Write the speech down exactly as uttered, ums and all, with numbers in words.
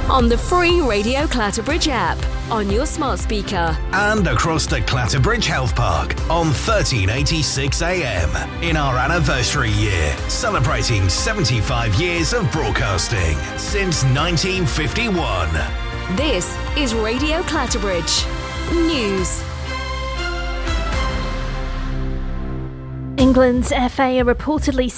on the free Radio Clatterbridge app, on your smart speaker, and across the Clatterbridge Health Park on thirteen eighty-six A M in our anniversary year, celebrating seventy-five years of broadcasting since nineteen fifty-one. This is Radio Clatterbridge News. England's F A are reportedly